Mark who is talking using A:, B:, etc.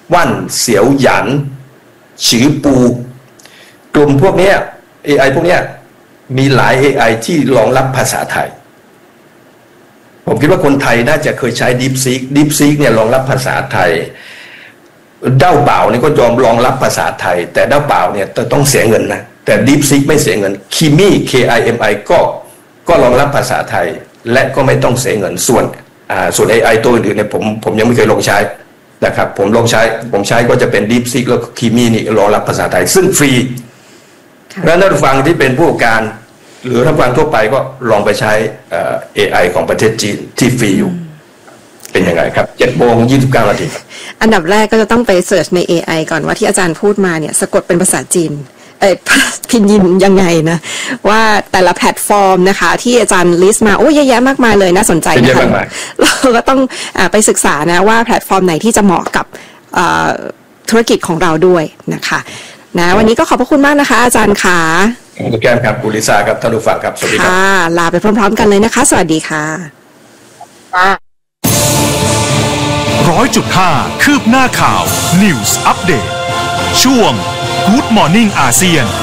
A: ว่านเสียวหยันฉีปูกลุ่มพวกนี้ AI พวกนี้มีหลาย AI ที่รองรับภาษาไทยผมคิดว่าคนไทยน่าจะเคยใช้ DeepSeek เนี่ยรองรับภาษาไทยเด้าเปล่านี่ก็ยอมรองรับภาษาไทยแต่เด้าเปล่าเนี่ยต้องเสียเงินนะแต่ DeepSeek ไม่เสียเงิน KIMI ก็รองรับภาษาไทยและก็ไม่ต้องเสียเงินส่วนAI ตัวอื่นเนี่ยผมยังไม่เคยลองใช้นะครับผมใช้ก็จะเป็น DeepSeek แล้ว KIMI นี่รองรับภาษาไทยซึ่งฟรีแล้วท่านผู้ฟังที่เป็นผู้การหรือท่านผู้ฟังทั่วไปก็ลองไปใช้AI ของประเทศจีนที่ฟรีอยู่เป็นยังไงครับ 7:29 นาที
B: อันดับแรกก็จะต้องไปเสิร์ชใน AI ก่อนว่าที่อาจารย์พูดมาเนี่ยสะกดเป็นภาษาจีนพินยินยังไงนะว่าแต่ละแพลตฟอร์มนะคะที่อาจารย์ลิสต์มาโอ้เยอะแยะมากมายเลยน่าสนใจนะคะเราก็ต้องไปศึกษานะว่าแพลตฟอร์มไหนที่จะเหมาะกับธุรกิจของเราด้วยนะคะนะวันนี้ก็ขอบพระคุณมากนะคะอาจารย์ค่ะ
A: คุณแก้มครับคุณลิซ่าครับท่านผู้ฟังครับสวัสดีครับ
B: ลาไปพร้อมๆกันเลยนะคะสวัสดีค่ะ
C: 100.5 คืบหน้าข่าว News Update ช่วง Good Morning อาเซียน